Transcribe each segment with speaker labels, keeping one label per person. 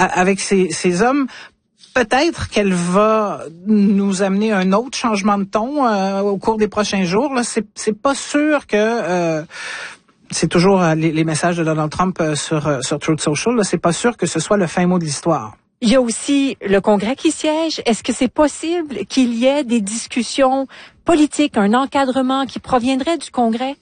Speaker 1: avec ces hommes, peut-être qu'elle va nous amener un autre changement de ton au cours des prochains jours. Là, c'est pas sûr que c'est toujours les messages de Donald Trump sur Truth Social. Là, c'est pas sûr que ce soit le fin mot de l'histoire.
Speaker 2: Il y a aussi le Congrès qui siège. Est-ce que c'est possible qu'il y ait des discussions politiques, un encadrement qui proviendrait du Congrès?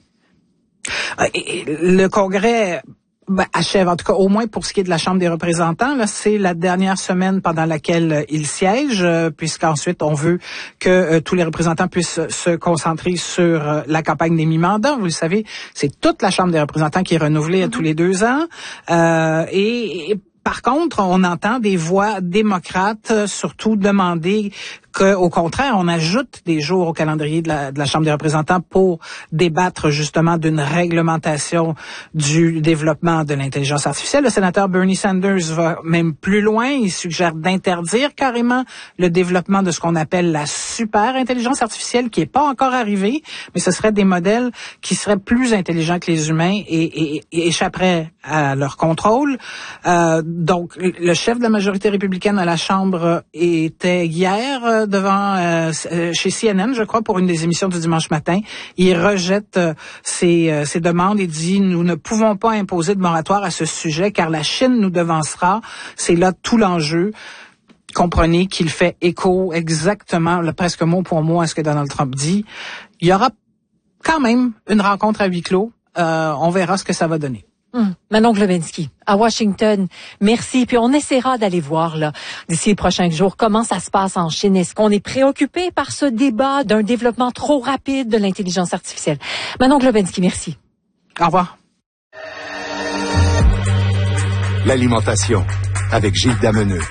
Speaker 1: Le Congrès achève, en tout cas au moins pour ce qui est de la Chambre des représentants. Là, c'est la dernière semaine pendant laquelle il siège, puisqu'ensuite on veut que tous les représentants puissent se concentrer sur la campagne des mi-mandats. Vous le savez, c'est toute la Chambre des représentants qui est renouvelée à tous les 2 ans. Et par contre, on entend des voix démocrates surtout demander qu'au contraire, on ajoute des jours au calendrier de la Chambre des représentants pour débattre justement d'une réglementation du développement de l'intelligence artificielle. Le sénateur Bernie Sanders va même plus loin. Il suggère d'interdire carrément le développement de ce qu'on appelle la super intelligence artificielle, qui n'est pas encore arrivée, mais ce seraient des modèles qui seraient plus intelligents que les humains et échapperaient à leur contrôle. Donc, le chef de la majorité républicaine à la Chambre était hier devant chez CNN, je crois, pour une des émissions du dimanche matin. Il rejette ces demandes et dit: nous ne pouvons pas imposer de moratoire à ce sujet car la Chine nous devancera. C'est là tout l'enjeu. Comprenez qu'il fait écho exactement, presque mot pour mot, à ce que Donald Trump dit. Il y aura quand même une rencontre à huis clos. On verra ce que ça va donner.
Speaker 2: Manon Globensky, à Washington, merci. Puis on essaiera d'aller voir là d'ici les prochains jours comment ça se passe en Chine. Est-ce qu'on est préoccupé par ce débat d'un développement trop rapide de l'intelligence artificielle? Manon Globensky, merci.
Speaker 1: Au revoir.
Speaker 3: L'alimentation avec Gilles Dameneux.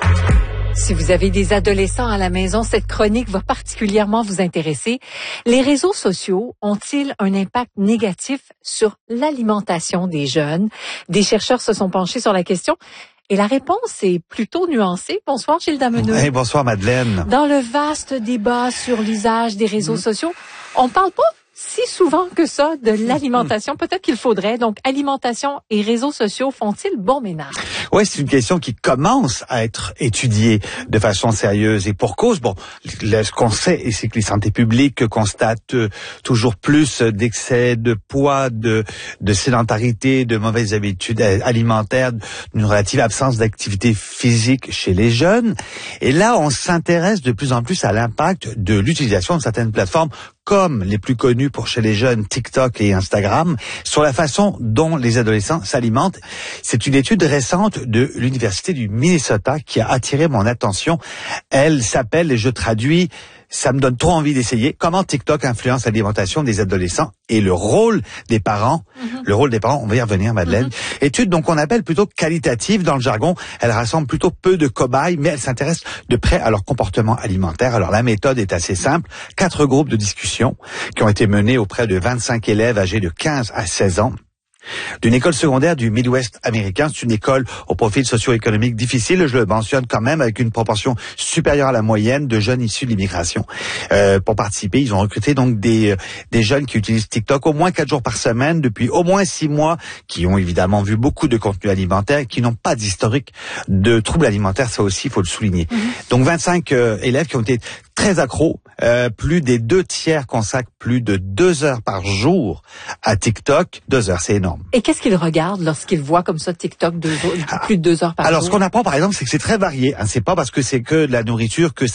Speaker 2: Si vous avez des adolescents à la maison, cette chronique va particulièrement vous intéresser. Les réseaux sociaux ont-ils un impact négatif sur l'alimentation des jeunes? Des chercheurs se sont penchés sur la question et la réponse est plutôt nuancée. Bonsoir Gilles Dameneux.
Speaker 4: Hey, bonsoir Madeleine.
Speaker 2: Dans le vaste débat sur l'usage des réseaux sociaux, on ne parle pas si souvent que ça de l'alimentation. Peut-être qu'il faudrait. Donc, alimentation et réseaux sociaux font-ils bon ménage?
Speaker 4: Oui, c'est une question qui commence à être étudiée de façon sérieuse et pour cause. Bon, ce qu'on sait, c'est que les santé publiques constatent toujours plus d'excès de poids, de sédentarité, de mauvaises habitudes alimentaires, d'une relative absence d'activité physique chez les jeunes. Et là, on s'intéresse de plus en plus à l'impact de l'utilisation de certaines plateformes comme les plus connus pour chez les jeunes, TikTok et Instagram, sur la façon dont les adolescents s'alimentent. C'est une étude récente de l'Université du Minnesota qui a attiré mon attention. Elle s'appelle, et je traduis, ça me donne trop envie d'essayer, comment TikTok influence l'alimentation des adolescents et le rôle des parents. Le rôle des parents, on va y revenir Madeleine. Étude donc qu'on appelle plutôt qualitative dans le jargon. Elle rassemble plutôt peu de cobayes, mais elle s'intéresse de près à leur comportement alimentaire. Alors la méthode est assez simple. 4 groupes de discussion qui ont été menés auprès de 25 élèves âgés de 15 à 16 ans. D'une école secondaire du Midwest américain. C'est une école au profil socio-économique difficile, je le mentionne quand même, avec une proportion supérieure à la moyenne de jeunes issus de l'immigration. Pour participer, ils ont recruté donc des jeunes qui utilisent TikTok au moins 4 jours par semaine depuis au moins 6 mois, qui ont évidemment vu beaucoup de contenu alimentaire, qui n'ont pas d'historique de troubles alimentaires, ça aussi il faut le souligner. Donc 25 élèves qui ont été très accros, plus des 2/3 consacrent plus de 2 heures par jour à TikTok. 2 heures, c'est énorme.
Speaker 2: Et qu'est-ce qu'ils regardent lorsqu'ils voient comme ça TikTok plus de 2 heures par jour?
Speaker 4: Alors, ce qu'on apprend, par exemple, c'est que c'est très varié. C'est pas parce que c'est que de la nourriture que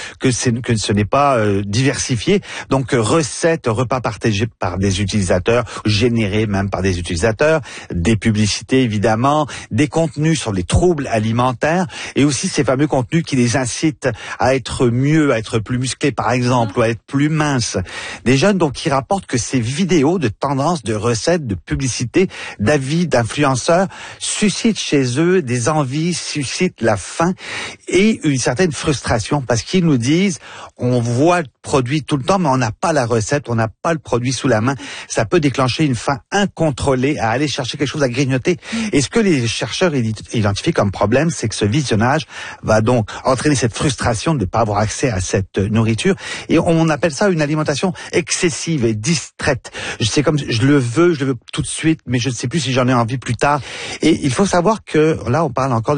Speaker 4: ce n'est pas diversifié. Donc, recettes, repas partagés par des utilisateurs, générés même par des utilisateurs, des publicités évidemment, des contenus sur les troubles alimentaires, et aussi ces fameux contenus qui les incitent à être mieux, à être plus musclés par exemple, ou à être plus minces. Des jeunes donc qui rapportent que ces vidéos de tendances, de recettes, de publicités, d'avis, d'influenceurs suscitent chez eux des envies, suscitent la faim et une certaine frustration parce qu'ils nous disent on voit le produit tout le temps mais on n'a pas la recette, on n'a pas le produit sous la main. Ça peut déclencher une faim incontrôlée à aller chercher quelque chose à grignoter. Et ce que les chercheurs identifient comme problème, c'est que ce visionnage va donc entraîner cette frustration de ne pas avoir accès à cette nourriture et on appelle ça une alimentation excessive et distraite. C'est comme je le veux tout de suite mais je ne sais plus si j'en ai envie plus tard. Et il faut savoir que là on parle encore